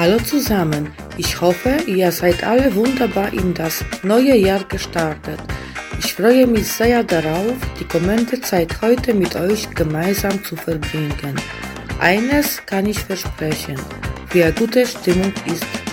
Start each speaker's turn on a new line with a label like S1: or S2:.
S1: Hallo zusammen, ich hoffe, ihr seid alle wunderbar in das neue Jahr gestartet. Ich freue mich sehr darauf, die kommende Zeit heute mit euch gemeinsam zu verbringen. Eines kann ich versprechen, für gute Stimmung ist